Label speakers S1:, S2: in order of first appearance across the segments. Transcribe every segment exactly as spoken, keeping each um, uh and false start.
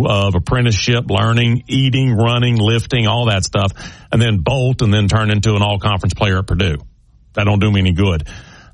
S1: of apprenticeship, learning, eating, running, lifting, all that stuff, and then bolt and then turn into an all-conference player at Purdue. That don't do me any good.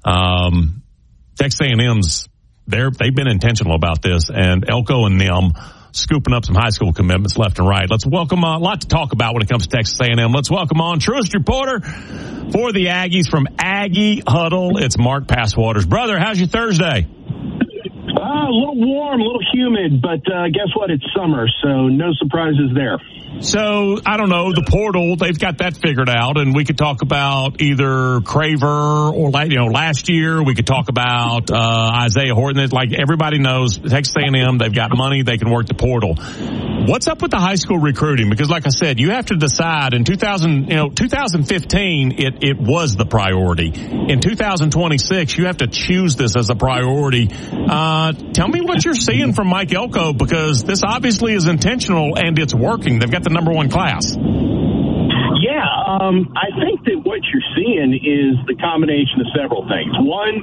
S1: Um, Texas A and M's, they're, they've been intentional about this, and Elko and them scooping up some high school commitments left and right. Let's welcome uh, a lot to talk about when it comes to Texas A and M. Let's welcome on truest reporter for the Aggies from Aggie Huddle. It's Mark Passwaters. Brother, how's your Thursday?
S2: Uh, a little warm, a little humid, but uh, guess what? It's summer, so no surprises there.
S1: So, I don't know, the portal, they've got that figured out, and we could talk about either Craver or, you know, last year, we could talk about uh, Isaiah Horton. Like, everybody knows Texas A and M, they've got money, they can work the portal. What's up with the high school recruiting? Because, like I said, you have to decide. In two thousand, you know, two thousand fifteen, it, it was the priority. In two thousand twenty-six, you have to choose this as a priority. Uh, tell me what you're seeing from Mike Elko, because this obviously is intentional and it's working. They've got the number one class.
S2: Yeah, um, I think that what you're seeing is the combination of several things.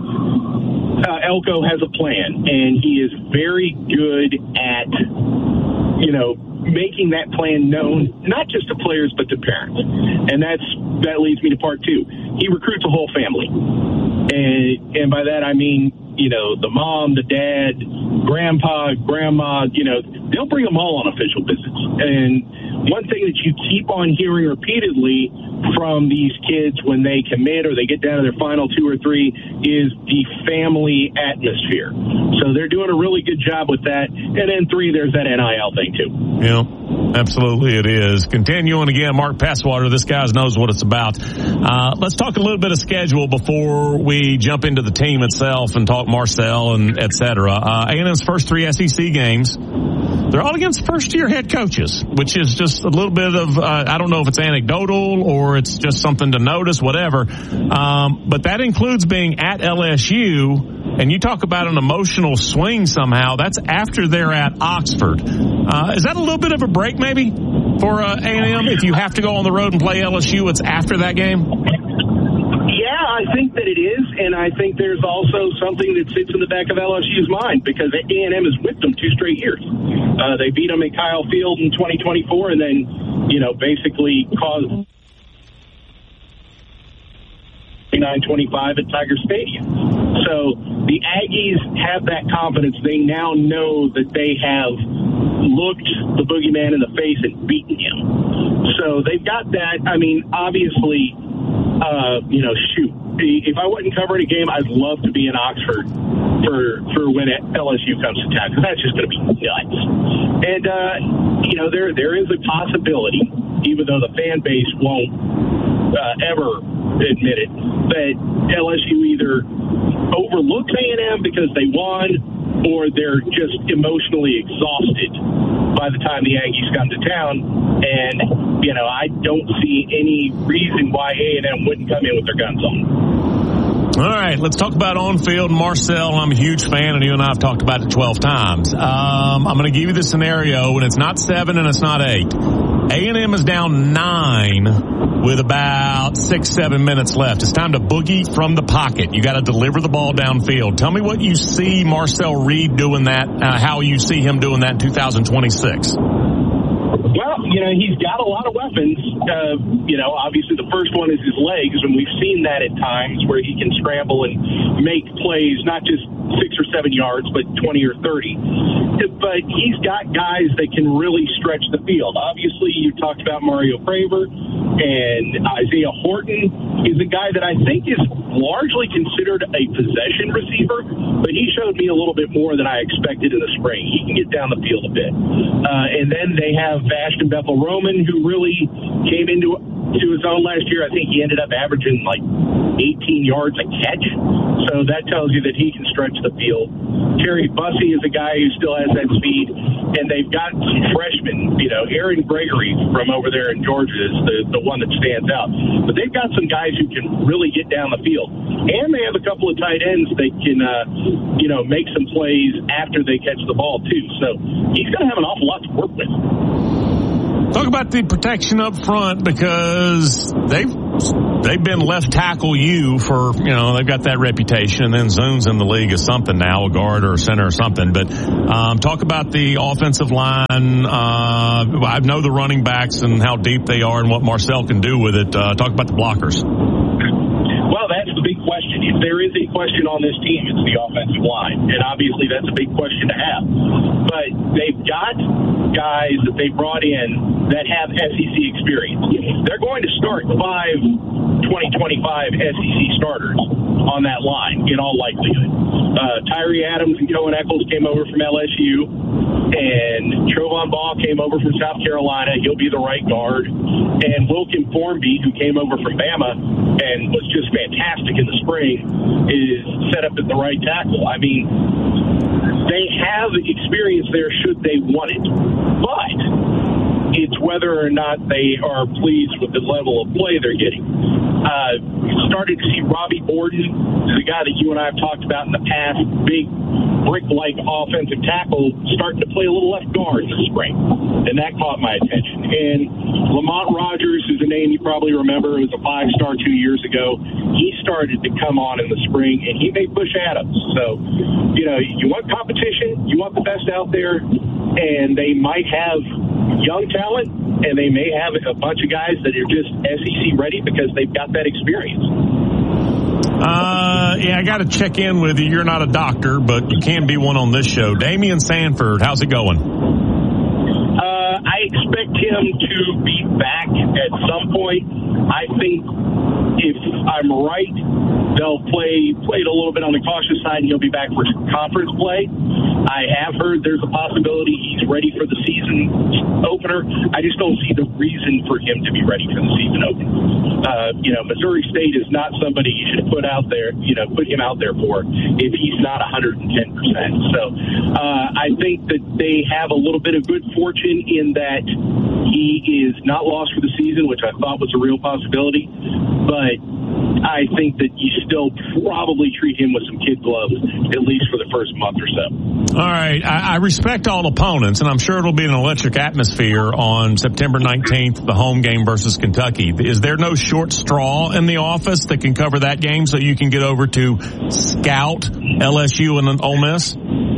S2: One, uh, Elko has a plan, and he is very good at, you know, making that plan known, not just to players, but to parents. And that's that leads me to part two. He recruits a whole family. And, and by that, I mean, you know, the mom, the dad, grandpa, grandma, you know, they'll bring them all on official visits. And one thing that you keep on hearing repeatedly from these kids when they commit or they get down to their final two or three is the family atmosphere. So they're doing a really good job with that. And then three, there's that N I L thing too.
S1: Yeah, absolutely it is. Continuing again, Mark Passwater, this guy knows what it's about. Uh, let's talk a little bit of schedule before we jump into the team itself and talk Marcel and et cetera. Uh, A and M's first three S E C games, they're all against first-year head coaches, which is just a little bit of, uh, I don't know if it's anecdotal or it's just something to notice, whatever. Um, but that includes being at L S U, and you talk about an emotional swing somehow. That's after they're at Oxford. Uh, is that a little bit of a break maybe for uh, A and M? If you have to go on the road and play L S U, it's after that game?
S2: Yeah, I think that it is, and I think there's also something that sits in the back of L S U's mind because A and M has whipped them two straight years. Uh, they beat them at Kyle Field in twenty twenty-four and then, you know, basically caused nine twenty-five at Tiger Stadium. So the Aggies have that confidence. They now know that they have looked the boogeyman in the face and beaten him. So they've got that. I mean, obviously, uh, you know, shoot. If I wasn't covering a game, I'd love to be in Oxford for for when L S U comes to town, because that's just going to be nuts. And, uh, you know, there there is a possibility, even though the fan base won't uh, ever admit it, that L S U either overlooks A and M because they won, or they're just emotionally exhausted by the time the Aggies come to town. And, you know, I don't see any reason why A and M wouldn't come in with their guns on.
S1: All right, let's talk about on-field. Marcel, I'm a huge fan, and you and I have talked about it twelve times. Um, I'm going to give you the scenario, and it's not seven and it's not eight. A and M is down nine with about six, seven minutes left. It's time to boogie from the pocket. You got to deliver the ball downfield. Tell me what you see Marcel Reed doing that, uh, how you see him doing that in two thousand twenty-six.
S2: Well, you know, he's got a lot of weapons. Uh, you know, obviously the first one is his legs, and we've seen that at times where he can scramble and make plays, not just six or seven yards, but twenty or thirty. But he's got guys that can really stretch the field. Obviously, you talked about Mario Craver, and Isaiah Horton is a guy that I think is largely considered a possession receiver, but he showed me a little bit more than I expected in the spring. He can get down the field a bit. Uh, and then they have Ashton Bethel Roman, who really came into to his own last year. I think he ended up averaging like eighteen yards a catch. So that tells you that he can stretch the field. Terry Bussey is a guy who still has that speed. And they've got some freshmen, you know, Aaron Gregory from over there in Georgia is the, the one that stands out. But they've got some guys who can really get down the field. And they have a couple of tight ends that can, uh, you know, make some plays after they catch the ball, too. So he's going to have an awful lot to work with.
S1: Talk about the protection up front, because they've they've been left tackle you for, you know, they've got that reputation, and then Zune's in the league as something now, a guard or a center or something. But um, talk about the offensive line. Uh, I know the running backs and how deep they are and what Marcel can do with it. Uh, talk about the blockers.
S2: Well, that's the big question. If there is a question on this team, it's the offensive line. And obviously that's a big question to have. But they've got guys that they brought in that have S E C experience. They're going to start five twenty twenty-five S E C starters on that line in all likelihood. Uh, Tyree Adams and Cohen Eccles came over from L S U, and Trovon Ball came over from South Carolina. He'll be the right guard. And Wilkin Formby, who came over from Bama and was just fantastic in the spring, is set up at the right tackle. I mean, they have experience there should they want it. But it's whether or not they are pleased with the level of play they're getting. Uh, started to see Robbie Borden, the guy that you and I have talked about in the past, big brick-like offensive tackle, starting to play a little left guard this spring. And that caught my attention. And Lamont Rogers is a name you probably remember. It was a five-star two years ago. He started to come on in the spring, and he may push Adams. So, you know, you want competition, you want the best out there, and they might have young talent, and they may have a bunch of guys that are just S E C ready because they've got that experience.
S1: Uh, yeah, I got to check in with you. You're not a doctor, but you can be one on this show. Damian Sanford, how's it going?
S2: Uh, I expect him to be back at some point. I think if I'm right, they'll play play it a little bit on the cautious side, and he'll be back for conference play. I have heard there's a possibility he's ready for the season opener. I just don't see the reason for him to be ready for the season opener. Uh, you know, Missouri State is not somebody you should put out there, you know, put him out there for if he's not one hundred ten percent. So uh, I think that they have a little bit of good fortune in that he is not lost for the season, which I thought was a real possibility. But I think that you still probably treat him with some kid gloves, at least for the first month or so.
S1: All right. I, I respect all opponents, and I'm sure it'll be an electric atmosphere on September nineteenth, the home game versus Kentucky. Is there no short straw in the office that can cover that game so you can get over to scout L S U and Ole Miss?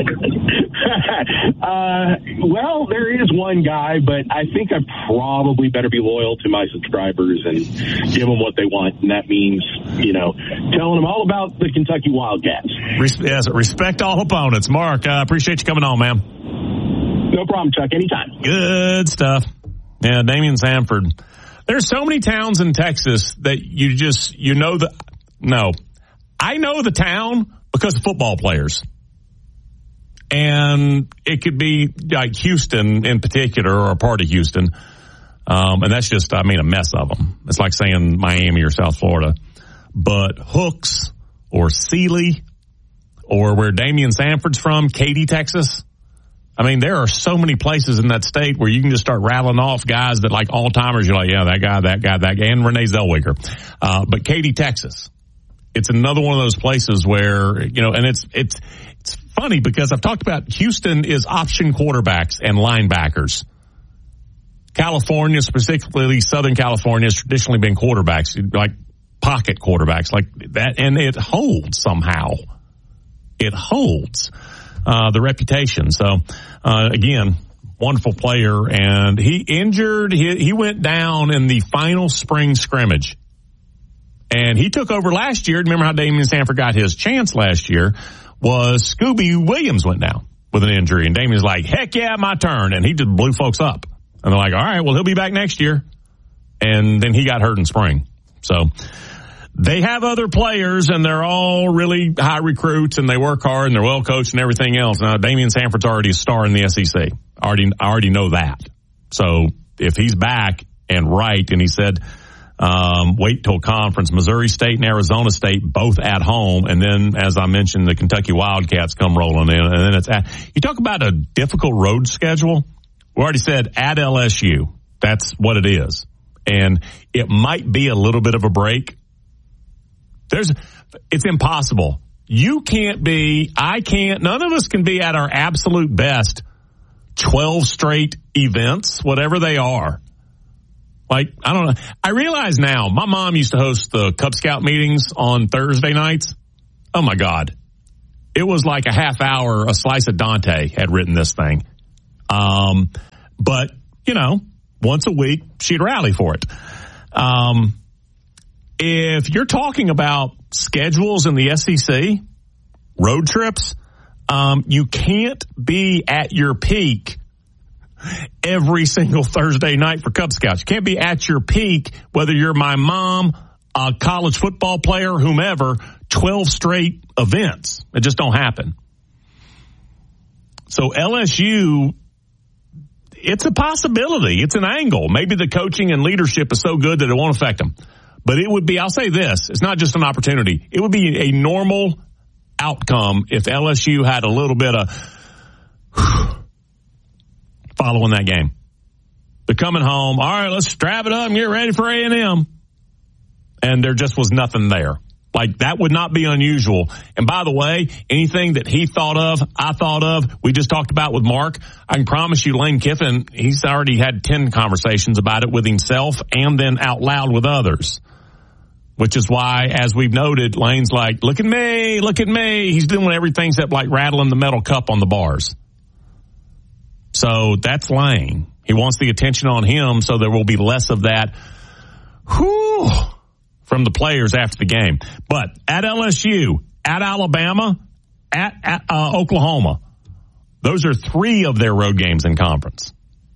S2: uh, well, there is one guy, but I think I probably better be loyal to my subscribers and give them what they want. And that means, you know, telling them all about the Kentucky Wildcats.
S1: Res- yes, respect all opponents. Mark, I uh, appreciate you coming on, man.
S2: No problem, Chuck. Anytime.
S1: Good stuff. Yeah, Damian Sanford. There's so many towns in Texas that you just, you know the, no. I know the town because of football players. And it could be like Houston in particular, or a part of Houston. Um, and that's just, I mean, a mess of them. It's like saying Miami or South Florida. But Hooks or Sealy or where Damian Sanford's from, Katy, Texas. I mean, there are so many places in that state where you can just start rattling off guys that like all-timers. You're like, yeah, that guy, that guy, that guy, and Renee Zellweger. Uh, but Katy, Texas. It's another one of those places where, you know, and it's, it's, it's funny because I've talked about Houston is option quarterbacks and linebackers. California, specifically Southern California, has traditionally been quarterbacks, like pocket quarterbacks like that. And it holds somehow. It holds, uh, the reputation. So, uh, again, wonderful player. And he injured, he, he went down in the final spring scrimmage. And he took over last year. Remember how Damian Sanford got his chance last year? Was Scooby Williams went down with an injury. And Damian's like, heck yeah, my turn. And he just blew folks up. And they're like, all right, well, he'll be back next year. And then he got hurt in spring. So they have other players, and they're all really high recruits, and they work hard, and they're well coached and everything else. Now, Damian Sanford's already a star in the S E C. I already, I already know that. So if he's back and right, and he said, Um, wait till conference. Missouri State and Arizona State both at home, and then, as I mentioned, the Kentucky Wildcats come rolling in, and then it's at, you talk about a difficult road schedule. We already said at L S U. That's what it is, and it might be a little bit of a break. There's, it's impossible. You can't be, I can't, none of us can be at our absolute best twelve straight events, whatever they are, Like, I don't know. I realize now, my mom used to host the Cub Scout meetings on Thursday nights. Oh, my God. It was like a half hour, a slice of Dante had written this thing. Um, but, you know, once a week, she'd rally for it. Um, if you're talking about schedules in the S E C, road trips, um, you can't be at your peak every single Thursday night for Cub Scouts. You can't be at your peak, whether you're my mom, a college football player, whomever, twelve straight events. It just don't happen. So L S U, it's a possibility. It's an angle. Maybe the coaching and leadership is so good that it won't affect them. But it would be, I'll say this, it's not just an opportunity. It would be a normal outcome if L S U had a little bit of following that game. They're coming home. All right, let's strap it up and get ready for A and M. And there just was nothing there. Like, that would not be unusual. And by the way, anything that he thought of, I thought of, we just talked about with Mark, I can promise you Lane Kiffin, he's already had ten conversations about it with himself and then out loud with others. Which is why, as we've noted, Lane's like, look at me, look at me. He's doing everything except like rattling the metal cup on the bars. So that's Lane. He wants the attention on him so there will be less of that whew, from the players after the game. But at L S U, at Alabama, at, at uh, Oklahoma, those are three of their road games in conference.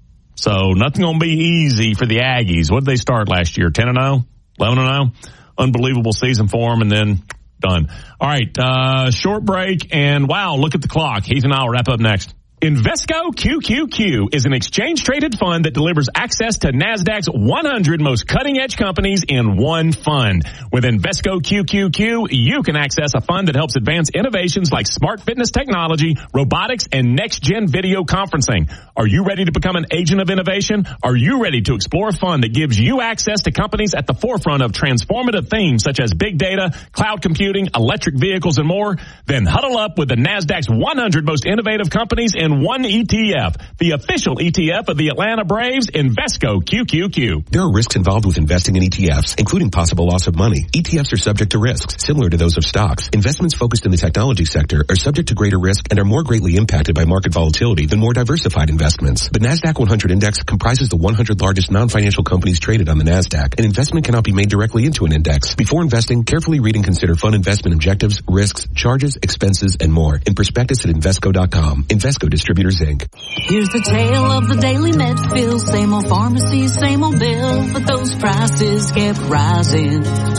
S1: So nothing going to be easy for the Aggies. What did they start last year? ten and oh? eleven and oh? Unbelievable season for them, and then done. All right, uh, short break, and wow, look at the clock. Heath and I will wrap up next. Invesco Q Q Q is an exchange-traded fund that delivers access to NASDAQ's one hundred most cutting-edge companies in one fund. With Invesco Q Q Q, you can access a fund that helps advance innovations like smart fitness technology, robotics, and next-gen video conferencing. Are you ready to become an agent of innovation? Are you ready to explore a fund that gives you access to companies at the forefront of transformative themes such as big data, cloud computing, electric vehicles, and more? Then huddle up with the NASDAQ's one hundred most innovative companies in one E T F, the official E T F of the Atlanta Braves, Invesco Q Q Q.
S3: There are risks involved with investing in E T Fs, including possible loss of money. E T Fs are subject to risks, similar to those of stocks. Investments focused in the technology sector are subject to greater risk and are more greatly impacted by market volatility than more diversified investments. The NASDAQ one hundred Index comprises the one hundred largest non-financial companies traded on the NASDAQ. An investment cannot be made directly into an index. Before investing, carefully read and consider fund investment objectives, risks, charges, expenses, and more in prospectus at Invesco dot com. Invesco Distributors, Incorporated.
S4: Here's the tale of the daily med fill. Same old pharmacy, same old bill, but those prices kept rising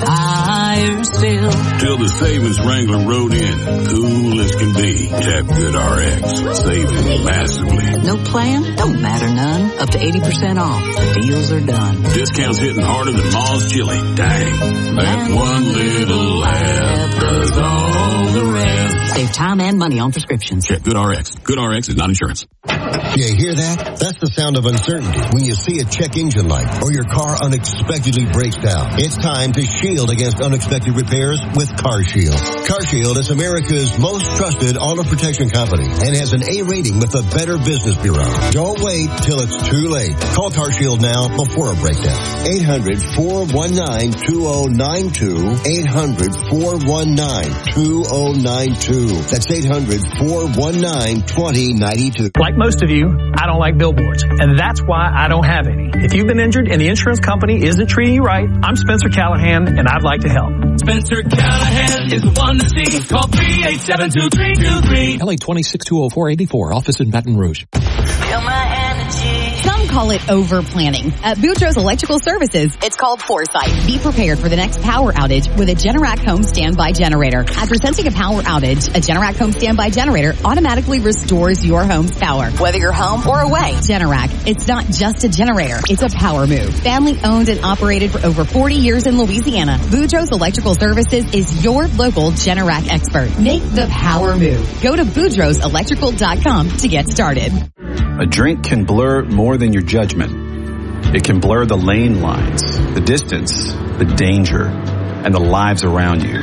S4: higher still.
S5: Till the savings Wrangler rode in, cool as can be. Tap Good R X, saving massively.
S4: No plan? Don't matter none. Up to eighty percent off. The deals are done.
S5: Discounts hitting harder than Ma's chili. Dang. That one little app does all the rest.
S4: Save time and money on prescriptions.
S5: Check Good R X. Good R X is not insurance.
S6: You hear that? That's the sound of uncertainty when you see a check engine light or your car unexpectedly breaks down. It's time to shield against unexpected repairs with CarShield. CarShield is America's most trusted auto protection company and has an A rating with the Better Business Bureau. Don't wait till it's too late. Call CarShield now before a breakdown. eight hundred, four one nine, two oh nine two. eight hundred, four one nine, two oh nine two. That's eight hundred, four one nine, two oh nine two.
S7: Like most of you, I don't like billboards, and that's why I don't have any. If you've been injured and the insurance company isn't treating you right, I'm Spencer Callahan, and I'd like to help.
S8: Spencer Callahan is the one to see. Call three eight seven two three two three.
S9: L A twenty-six two oh four eighty-four, office in Baton Rouge.
S10: Feel my energy. Some call it over planning. At Boudreaux's Electrical Services, it's called foresight. Be prepared for the next power outage with a Generac Home Standby Generator. After sensing a power outage, a Generac Home Standby Generator automatically restores your home's power, whether you're home or away. Generac, it's not just a generator, it's a power move. Family owned and operated for over forty years in Louisiana, Boudreaux's Electrical Services is your local Generac expert. Make the power move. Go to Boudreaux Electrical dot com to get started.
S11: A drink can blur more than your judgment. It can blur the lane lines, the distance, the danger, and the lives around you.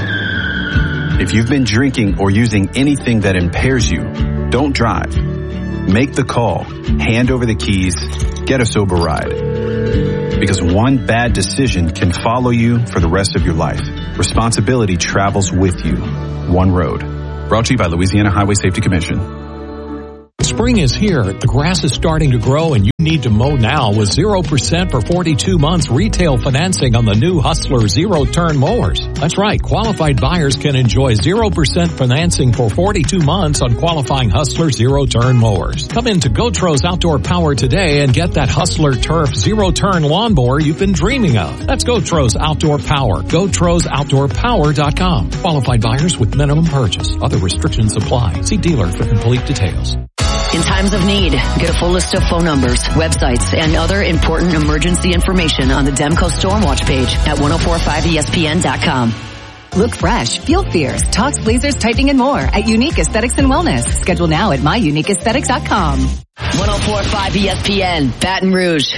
S11: If you've been drinking or using anything that impairs you, don't drive. Make the call, hand over the keys, get a sober ride. because one bad decision can follow you for the rest of your life. Responsibility travels with you. One road. Brought to you by Louisiana Highway Safety Commission.
S9: Spring is here. The grass is starting to grow and you need to mow now with zero percent for forty-two months retail financing on the new Hustler zero-turn mowers. That's right. Qualified buyers can enjoy zero percent financing for forty-two months on qualifying Hustler zero-turn mowers. Come into Gotros Outdoor Power today and get that Hustler Turf zero-turn lawnmower you've been dreaming of. That's Gotros Outdoor Power. Gotros Outdoor Power dot com. Qualified buyers with minimum purchase. Other restrictions apply. See dealer for complete details.
S12: In times of need, get a full list of phone numbers, websites, and other important emergency information on the Demco Stormwatch page at ten forty-five E S P N dot com.
S13: Look fresh, feel fierce, talks, lasers, typing, and more at Unique Aesthetics and Wellness. Schedule now at my unique aesthetics dot com.
S12: ten forty-five E S P N, Baton Rouge.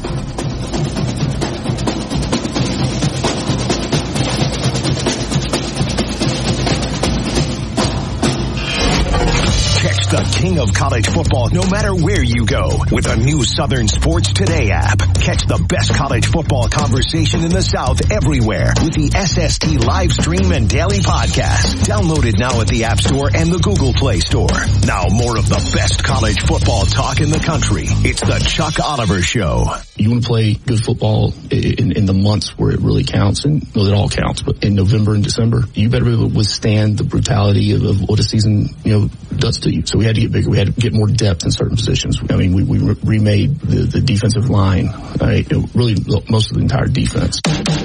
S14: Catch the king of college football no matter where you go with a new Southern Sports Today app. Catch the best college football conversation in the South everywhere with the S S T live stream and daily podcast. Downloaded now at the App Store and the Google Play Store. Now more of the best college football talk in the country. It's the Chuck Oliver Show.
S15: You want to play good football in, in the months where it really counts, and well, it all counts, but in November and December, you better be able to withstand the brutality of, of what a season, you know, does to you. So we had to get bigger. We had to get more depth in certain positions. I mean, we, we re- remade the, the defensive line, right? You know, really most of the entire defense.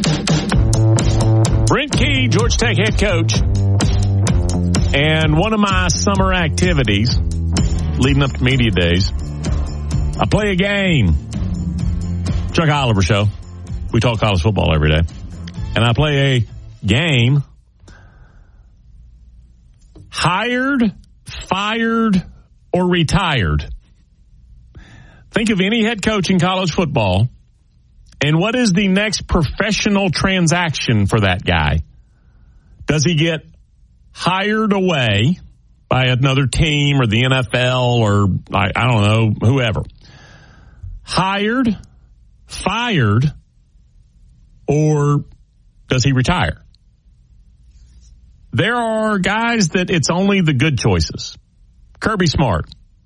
S1: Brent Key, Georgia Tech head coach. And one of my summer activities leading up to media days, I play a game. Chuck Oliver Show. We talk college football every day. And I play a game. Hired, fired, or retired. Think of any head coach in college football, and what is the next professional transaction for that guy? Does he get hired away by another team or the N F L or, I, I don't know, whoever? Hired, fired, or does he retire? There are guys that it's only the good choices. Kirby Smart.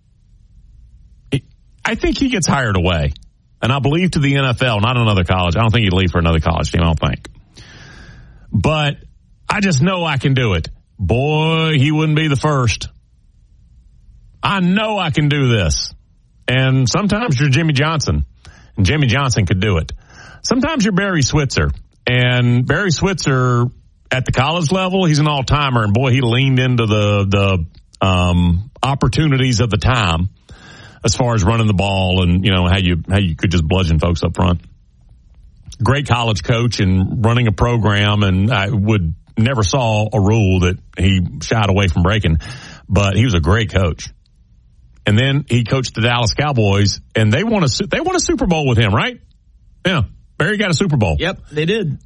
S1: I think he gets hired away. And I believe to the N F L, not another college. I don't think he'd leave for another college team, I don't think. But I just know I can do it. Boy, he wouldn't be the first. I know I can do this. And sometimes you're Jimmy Johnson. And Jimmy Johnson could do it. Sometimes you're Barry Switzer. And Barry Switzer, at the college level, he's an all-timer. And boy, he leaned into the, the um, opportunities of the time as far as running the ball and, you know, how you how you could just bludgeon folks up front. Great college coach and running a program, and I would never saw a rule that he shied away from breaking, but he was a great coach. And then he coached the Dallas Cowboys, and they won a they won a Super Bowl with him, right? Yeah, Barry got a Super Bowl.
S16: Yep, they did.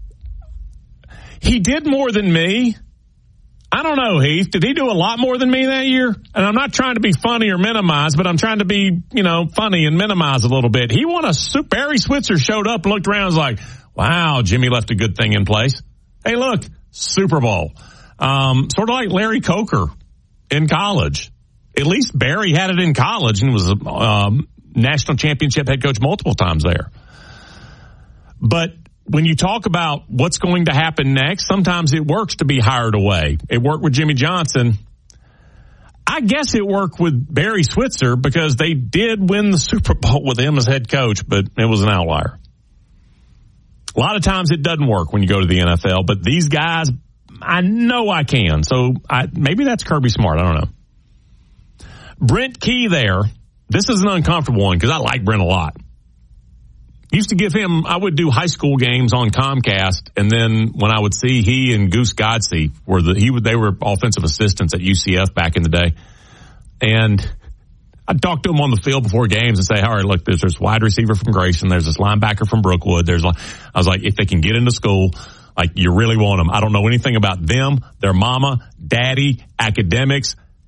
S1: He did more than me. I don't know, Heath. Did he do a lot more than me that year? And I'm not trying to be funny or minimize, but I'm trying to be, you know, funny and minimize a little bit. He won a Super. Barry Switzer showed up and looked around and was like, wow, Jimmy left a good thing in place. Hey, look, Super Bowl. Um, sort of like Larry Coker in college. At least Barry had it in college and was a um, national championship head coach multiple times there. But when you talk about what's going to happen next, sometimes it works to be hired away. It worked with Jimmy Johnson. I guess it worked with Barry Switzer because they did win the Super Bowl with him as head coach, but it was an outlier. A lot of times it doesn't work when you go to the N F L, but these guys, I know I can. So I, maybe that's Kirby Smart. I don't know. Brent Key there. This is an uncomfortable one because I like Brent a lot. Used to give him, I would do high school games on Comcast, and then when I would see he and Goose Godsey were the, he would, they were offensive assistants at U C F back in the day. And I'd talk to him on the field before games and say, all right, look, there's this wide receiver from Grayson, there's this linebacker from Brookwood, there's, I was like, if they can get into school, like, you really want them. I don't know anything about them, their mama, daddy, academics,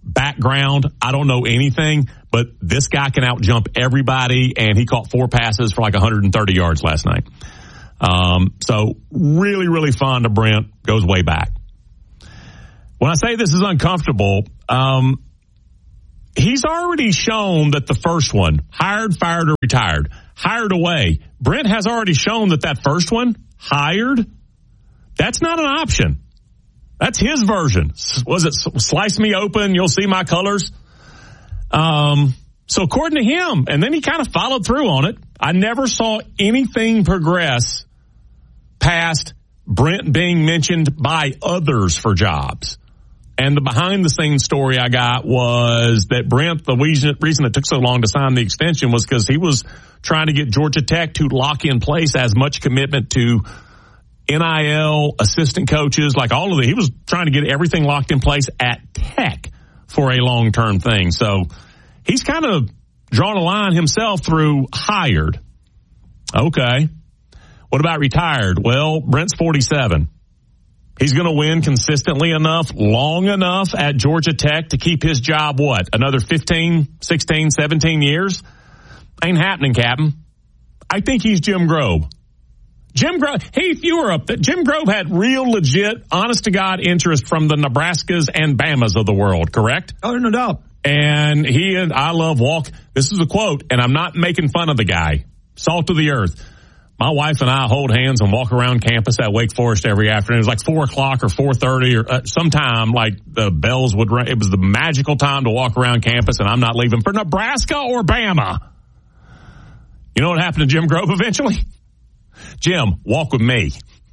S1: background. I don't know anything, but this guy can out-jump everybody, and he caught four passes for like one hundred thirty yards last night. Um, so really, really fond of Brent. Goes way back. When I say this is uncomfortable, um, he's already shown that the first one, hired, fired, or retired, hired away. Brent has already shown that that first one, hired, that's not an option. That's his version. Was it slice me open, you'll see my colors? Um, so according to him, and then he kind of followed through on it. I never saw anything progress past Brent being mentioned by others for jobs. And the behind-the-scenes story I got was that Brent, the reason, reason it took so long to sign the extension was because he was trying to get Georgia Tech to lock in place as much commitment to N I L, assistant coaches, like all of it. He was trying to get everything locked in place at Tech for a long-term thing. So he's kind of drawn a line himself through hired. Okay. What about retired? Well, Brent's forty-seven. He's going to win consistently enough, long enough at Georgia Tech to keep his job, what, another fifteen, sixteen, seventeen years? Ain't happening, Captain. I think he's Jim Grobe. Jim Grobe, Heath, you were up there. Jim Grobe had real, legit, honest-to-God interest from the Nebraskas and Bamas of the world, correct?
S16: Oh, no doubt.
S1: And he and I love walk. This is a quote, and I'm not making fun of the guy. Salt of the earth. My wife and I hold hands and walk around campus at Wake Forest every afternoon. It was like four o'clock or four thirty or uh, sometime like the bells would ring. It was the magical time to walk around campus, and I'm not leaving for Nebraska or Bama. You know what happened to Jim Grobe eventually? Jim, walk with me.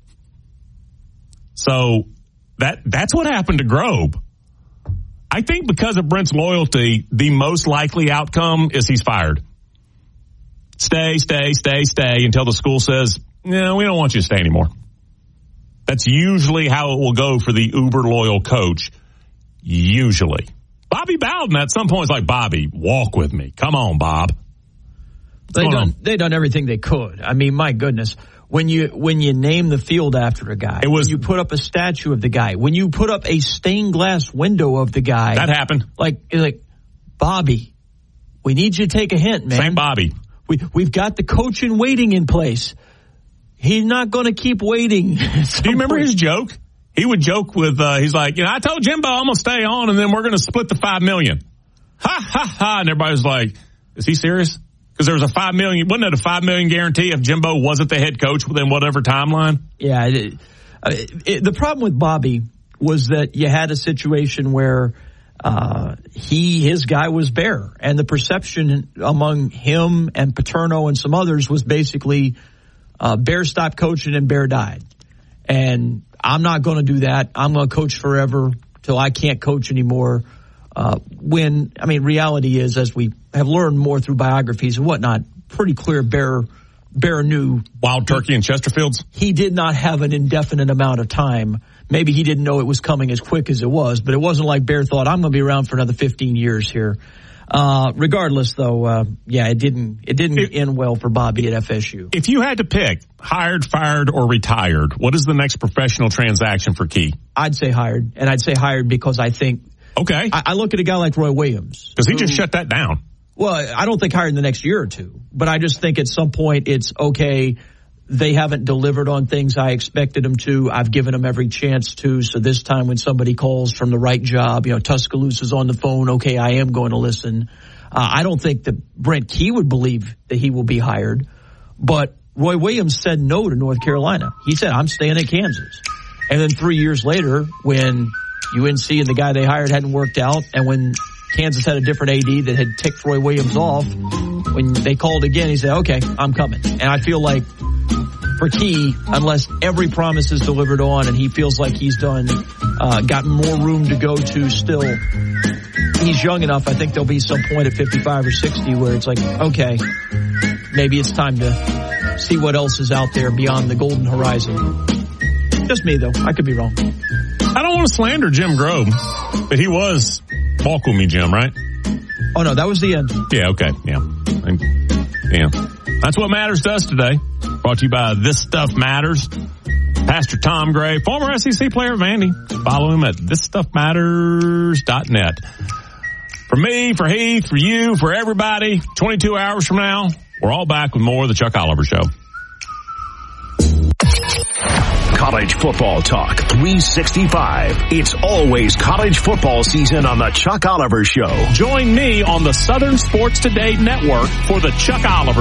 S1: So that that's what happened to Grobe. I think because of Brent's loyalty, the most likely outcome is he's fired. Stay, stay, stay, stay until the school says, no, we don't want you to stay anymore. That's usually how it will go for the uber loyal coach. Usually. Bobby Bowden at some point is like, Bobby, walk with me. Come on, Bob.
S16: They done, they done everything they could. I mean, my goodness. When you when you name the field after a guy, it was, when you put up a statue of the guy, when you put up a stained glass window of the guy.
S1: That happened.
S16: Like, like Bobby, we need you to take a hint, man.
S1: Same Bobby.
S16: We, we've got the coach in waiting in place. He's not going to keep waiting.
S1: Do you remember his joke? He would joke with, uh, he's like, you know, I told Jimbo I'm going to stay on and then we're going to split the five million. Ha, ha, ha. And everybody's like, is he serious? Because there was a five million, wasn't it a five million guarantee if Jimbo wasn't the head coach within whatever timeline?
S16: Yeah. It, it, the problem with Bobby was that you had a situation where Uh, he, his guy was Bear, and the perception among him and Paterno and some others was basically, uh, Bear stopped coaching and Bear died. And I'm not going to do that. I'm going to coach forever till I can't coach anymore. Uh, when, I mean, reality is, as we have learned more through biographies and whatnot, pretty clear Bear, Bear knew.
S1: Wild Turkey and Chesterfields?
S16: He did not have an indefinite amount of time. Maybe he didn't know it was coming as quick as it was, but it wasn't like Bear thought, I'm going to be around for another fifteen years here. Uh, regardless, though, uh, yeah, it didn't it didn't if, end well for Bobby at F S U.
S1: If you had to pick hired, fired, or retired, what is the next professional transaction for Key?
S16: I'd say hired, and I'd say hired because I think
S1: okay.
S16: I, I look at a guy like Roy Williams.
S1: Because he just shut that down.
S16: Well, I don't think hired in the next year or two, but I just think at some point it's okay. They haven't delivered on things I expected them to. I've given them every chance to. So this time when somebody calls from the right job, you know, Tuscaloosa's on the phone. Okay, I am going to listen. Uh, I don't think that Brent Key would believe that he will be hired. But Roy Williams said no to North Carolina. He said, I'm staying at Kansas. And then three years later, when U N C and the guy they hired hadn't worked out, and when Kansas had a different A D that had ticked Roy Williams off, when they called again, he said, okay, I'm coming. And I feel like for Key, unless every promise is delivered on and he feels like he's done, uh, got more room to go to still, he's young enough. I think there'll be some point at fifty-five or sixty where it's like, okay, maybe it's time to see what else is out there beyond the golden horizon. Just me, though. I could be wrong.
S1: I don't want to slander Jim Grobe, but he was walk with me, Jim, right?
S16: Oh, no, that was the end.
S1: Yeah, okay, yeah. Yeah. That's what matters to us today. Brought to you by This Stuff Matters. Pastor Tom Gray, former S E C player of Vandy. Follow him at this stuff matters dot net. For me, for Heath, for you, for everybody, twenty-two hours from now, we're all back with more of the Chuck Oliver Show.
S14: College football talk three sixty-five. It's always college football season on the Chuck Oliver Show.
S9: Join me on the Southern Sports Today Network for the Chuck Oliver